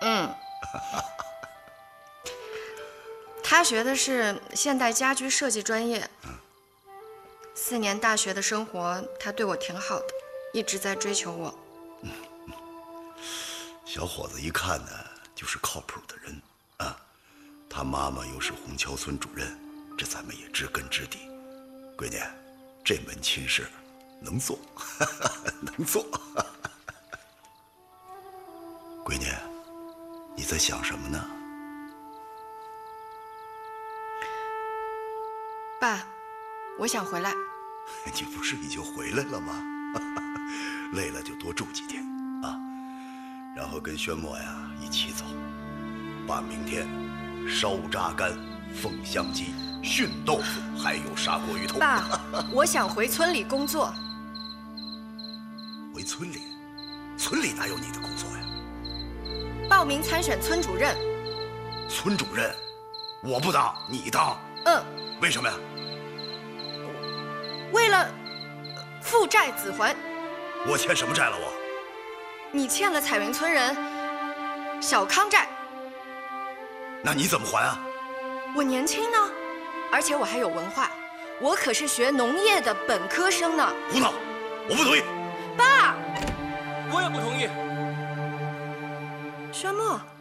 嗯。他学的是现代家居设计专业。4年大学的生活，他对我挺好的，一直在追求我。 小伙子一看呢，就是靠谱的人啊。他妈妈又是虹桥村主任，这咱们也知根知底。闺女，这门亲事能做，能做。闺女，你在想什么呢？ 爸，我想回来。 你不是已经回来了吗？累了就多住几天啊，然后跟宣墨呀一起走，把明天烧炸干、凤香鸡、熏豆腐，还有砂锅鱼头。 爸，我想回村里工作。 回村里？村里哪有你的工作呀？ 报名参选村主任。 村主任，我不当，你当。 嗯。 为什么呀？ 为了父债子还。 我欠什么债了？我？ 你欠了彩云村人小康债。 那你怎么还啊？ 我年轻呢，而且我还有文化，我可是学农业的本科生呢。 胡闹！我不同意。 爸， 我也不同意。 宣墨。